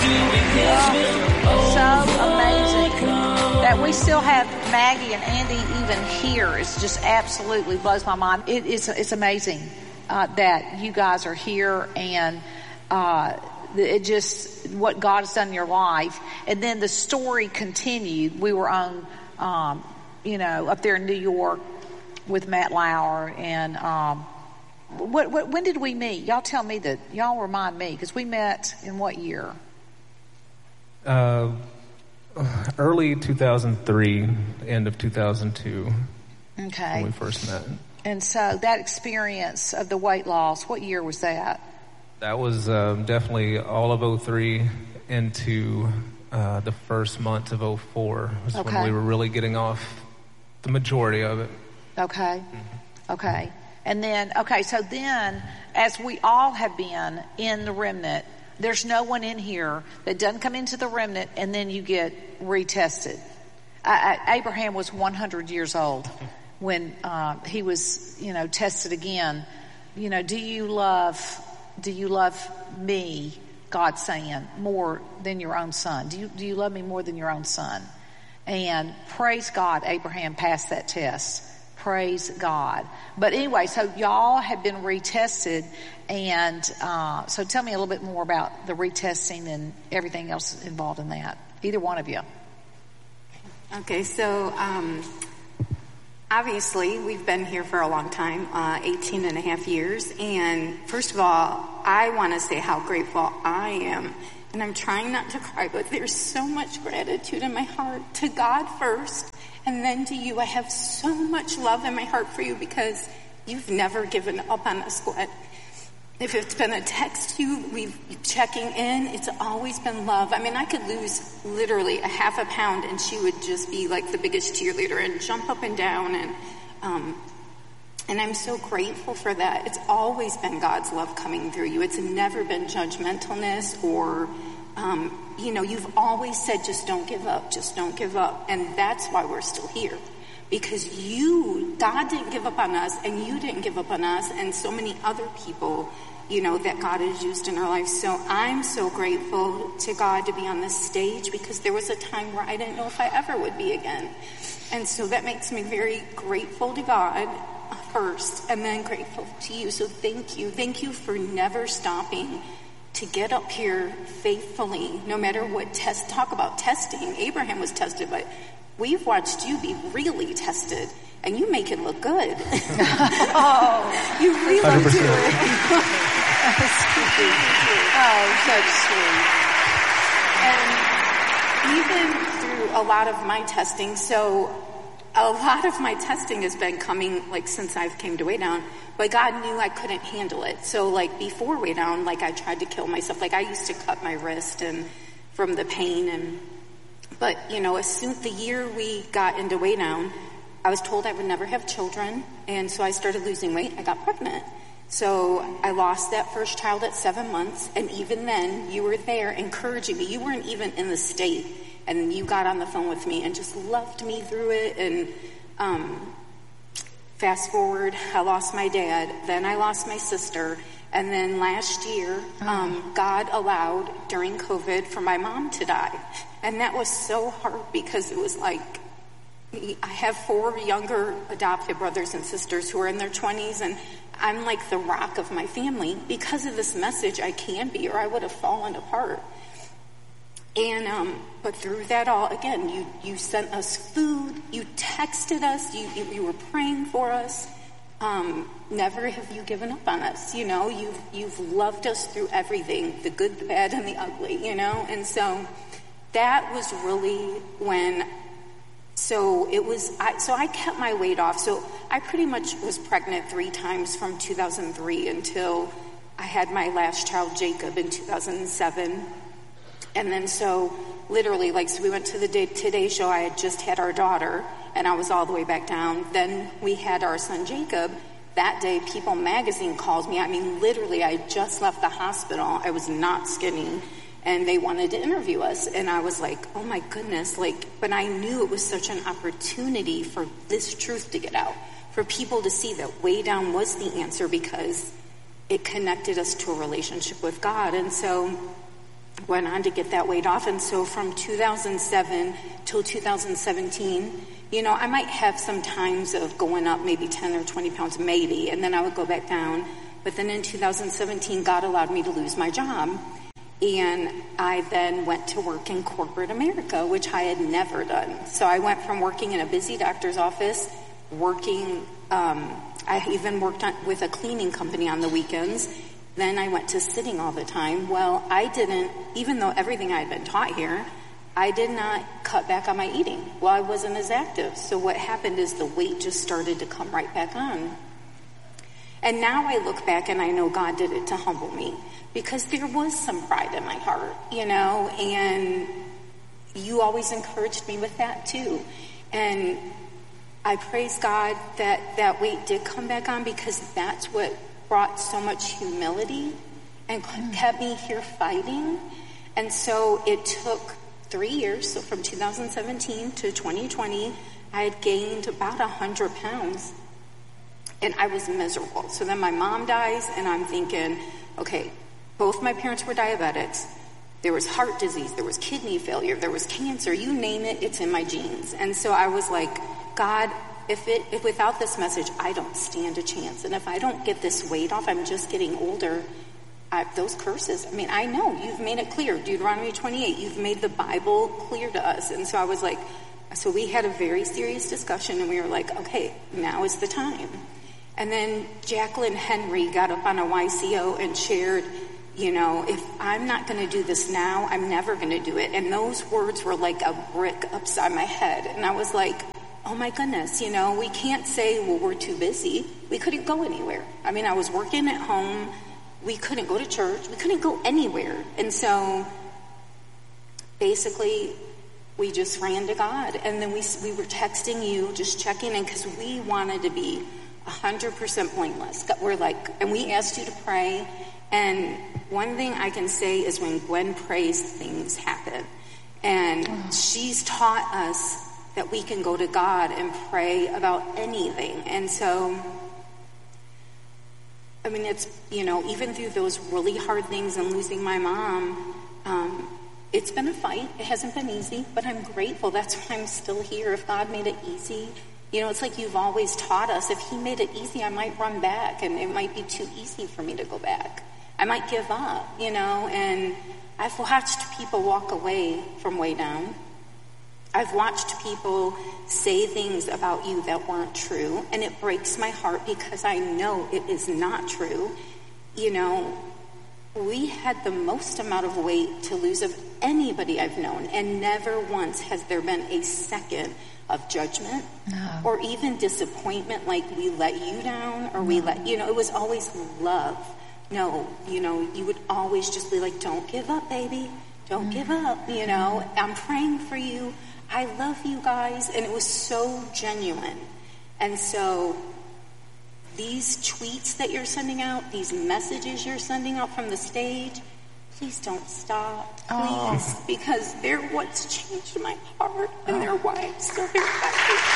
So amazing that we still have Maggie and Andy even here. It's just absolutely blows my mind. It's amazing that you guys are here, and it just what God has done in your life. And then the story continued. We were on, up there in New York with Matt Lauer, and when did we meet? Y'all tell me that. Y'all remind me, because we met in what year? Early 2003, end of 2002. Okay. When we first met. And so that experience of the weight loss, what year was that? That was definitely all of 03 into the first month of 04 was when we were really getting off the majority of it. Okay. Mm-hmm. Okay. And then, so then, as we all have been in the remnant, there's no one in here that doesn't come into the remnant and then you get retested. Abraham was 100 years old when he was, tested again. Do you love me, God's saying, more than your own son? Do you love me more than your own son? And praise God, Abraham passed that test. Praise God. But anyway, so y'all have been retested, and so tell me a little bit more about the retesting and everything else involved in that. Either one of you. Okay, so obviously we've been here for a long time, 18 and a half years, and first of all, I want to say how grateful I am, and I'm trying not to cry, but there's so much gratitude in my heart to God first, and then to you. I have so much love in my heart for you because you've never given up on us, Glenn. If it's been a text we've checking in, it's always been love. I mean, I could lose literally a half a pound and she would just be like the biggest cheerleader and jump up and down, and I'm so grateful for that. It's always been God's love coming through you. It's never been judgmentalness or, you've always said, just don't give up, just don't give up. And that's why we're still here. Because God didn't give up on us, and you didn't give up on us, and so many other people, that God has used in our life. So I'm so grateful to God to be on this stage, because there was a time where I didn't know if I ever would be again. And so that makes me very grateful to God first, and then grateful to you. So thank you. Thank you for never stopping to get up here faithfully, no matter what talk about testing. Abraham was tested, but we've watched you be really tested, and you make it look good. Oh, you really 100%. Do it. So sweet. And even through a lot of my testing, so a lot of my testing has been coming since I've came to Way Down, but God knew I couldn't handle it. So before Way Down, I tried to kill myself. I used to cut my wrist and from the pain, but as soon the year we got into Way Down, I was told I would never have children, and so I started losing weight. I got pregnant. So I lost that first child at 7 months, and even then, you were there encouraging me. You weren't even in the state, and you got on the phone with me and just loved me through it. And fast forward, I lost my dad, then I lost my sister, and then last year, God allowed, during COVID, for my mom to die. And that was so hard because it was I have 4 younger adopted brothers and sisters who are in their 20s, and I'm like the rock of my family. Because of this message, I can be, or I would have fallen apart. And, but through that all, again, you sent us food, you texted us, you were praying for us. Never have you given up on us, you've loved us through everything, the good, the bad, and the ugly, and so that was really when, I kept my weight off. So I pretty much was pregnant 3 times from 2003 until I had my last child, Jacob, in 2007. And then so literally, so we went to the Today Show. I had just had our daughter, and I was all the way back down. Then we had our son, Jacob. That day, People Magazine calls me. I mean, literally, I had just left the hospital. I was not skinny, and they wanted to interview us. And I was like, oh my goodness, but I knew it was such an opportunity for this truth to get out, for people to see that Way Down was the answer because it connected us to a relationship with God. And so went on to get that weight off. And so from 2007 till 2017, I might have some times of going up maybe 10 or 20 pounds, maybe, and then I would go back down. But then in 2017, God allowed me to lose my job. And I then went to work in corporate America, which I had never done. So I went from working in a busy doctor's office, I even worked with a cleaning company on the weekends. Then I went to sitting all the time. Well, I didn't, even though everything I had been taught here, I did not cut back on my eating. Well, I wasn't as active. So what happened is the weight just started to come right back on. And now I look back and I know God did it to humble me, because there was some pride in my heart, and you always encouraged me with that too. And I praise God that weight did come back on, because that's what brought so much humility and kept me here fighting. And so it took 3 years. So from 2017 to 2020, I had gained about 100 pounds. And I was miserable. So then my mom dies, and I'm thinking, okay, both my parents were diabetics. There was heart disease, there was kidney failure, there was cancer, you name it, it's in my genes. And so I was like, God, if without this message, I don't stand a chance. And if I don't get this weight off, I'm just getting older. Those curses, I know you've made it clear. Deuteronomy 28, you've made the Bible clear to us. And so I was like, so we had a very serious discussion, and we were like, okay, now is the time. And then Jacqueline Henry got up on a YCO and shared, if I'm not going to do this now, I'm never going to do it. And those words were like a brick upside my head. And I was like, oh my goodness, we can't say, well, we're too busy. We couldn't go anywhere. I was working at home. We couldn't go to church. We couldn't go anywhere. And so basically we just ran to God. And then we were texting you, just checking in, because we wanted to be 100% blameless. We're like, and we asked you to pray. And one thing I can say is when Gwen prays, things happen. And she's taught us that we can go to God and pray about anything. And so, it's, even through those really hard things and losing my mom, it's been a fight. It hasn't been easy, but I'm grateful. That's why I'm still here. If God made it easy, it's like you've always taught us. If he made it easy, I might run back, and it might be too easy for me to go back. I might give up, and I've watched people walk away from Way Down. I've watched people say things about you that weren't true, and it breaks my heart because I know it is not true. We had the most amount of weight to lose of anybody I've known, and never once has there been a second of judgment or even disappointment, like we let you down or we let, it was always love. No, you would always just be like, don't give up, baby. Don't give up, I'm praying for you. I love you guys. And it was so genuine. And so these tweets that you're sending out, these messages you're sending out from the stage, please don't stop, please, because they're what's changed my heart, and they're why I'm still here.